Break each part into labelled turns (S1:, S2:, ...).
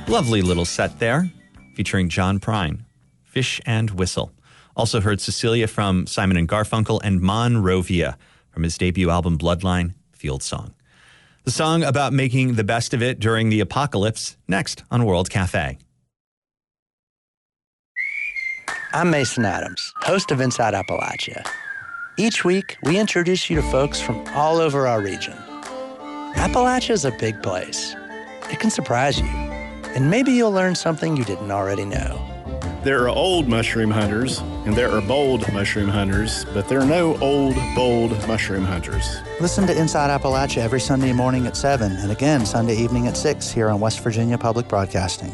S1: Lovely little set there, featuring John Prine, Fish and Whistle. Also heard Cecilia from Simon and Garfunkel and Monrovia from his debut album Bloodline, Field Song. The song about making the best of it during the apocalypse, next on World Cafe.
S2: I'm Mason Adams, host of Inside Appalachia. Each week, we introduce you to folks from all over our region. Appalachia is a big place. It can surprise you, and maybe you'll learn something you didn't already know.
S3: There are old mushroom hunters, and there are bold mushroom hunters, but there are no old, bold mushroom hunters.
S2: Listen to Inside Appalachia every Sunday morning at 7, and again Sunday evening at 6 here on West Virginia Public Broadcasting.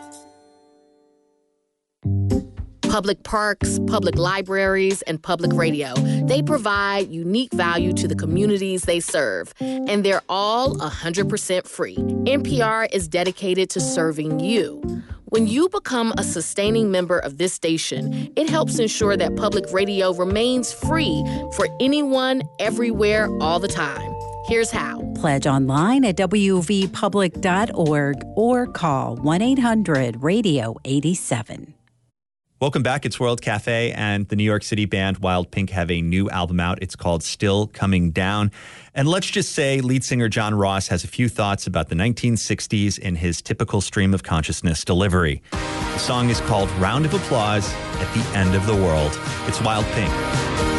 S4: Public parks, public libraries, and public radio. They provide unique value to the communities they serve, and they're all 100% free. NPR is dedicated to serving you. When you become a sustaining member of this station, it helps ensure that public radio remains free for anyone, everywhere, all the time. Here's how.
S5: Pledge online at wvpublic.org or call 1-800-RADIO-87.
S1: Welcome back. It's World Cafe, and the New York City band Wild Pink have a new album out. It's called Still Coming Down. And let's just say lead singer John Ross has a few thoughts about the 1960s in his typical stream of consciousness delivery. The song is called Round of Applause at the End of the World. It's Wild Pink.